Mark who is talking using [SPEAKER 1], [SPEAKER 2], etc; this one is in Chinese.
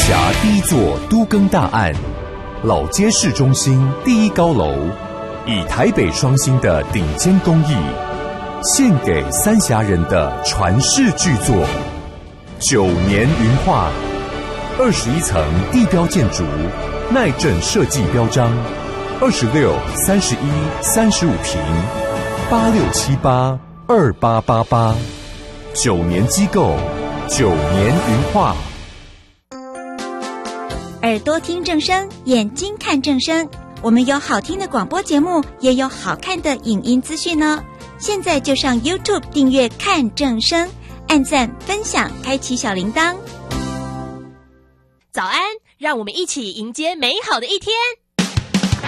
[SPEAKER 1] 辖第一座都更大案，老街市中心第一高楼，以台北双星的顶尖工艺，献给三峡人的传世巨作9年云画，21层地标建筑，耐震设计标章，26、31、35坪，86782888，9年机构，9年云画。
[SPEAKER 2] 耳朵听正声，眼睛看正声。我们有好听的广播节目，也有好看的影音资讯呢。现在就上 YouTube 订阅看正声，按赞、分享，开启小铃铛。
[SPEAKER 3] 早安，让我们一起迎接美好的一天。